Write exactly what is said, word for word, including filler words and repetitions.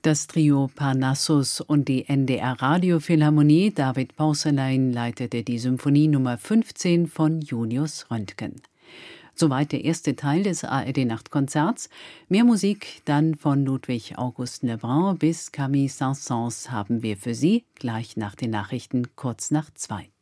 Das Trio Parnassus und die N D R Radiophilharmonie, David Porcelain leitete die Symphonie Nummer fünfzehn von Julius Röntgen. Soweit der erste Teil des A R D-Nachtkonzerts. Mehr Musik dann von Ludwig August Lebrun bis Camille Saint-Saëns haben wir für Sie gleich nach den Nachrichten kurz nach zwei.